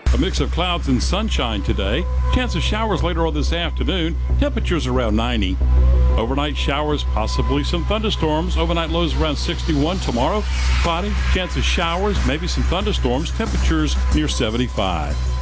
A mix of clouds and sunshine today. Chance of showers later on this afternoon. Temperatures around 90. Overnight showers, possibly some thunderstorms. Overnight lows around 61 tomorrow. Cloudy, chance of showers, maybe some thunderstorms. Temperatures near 75.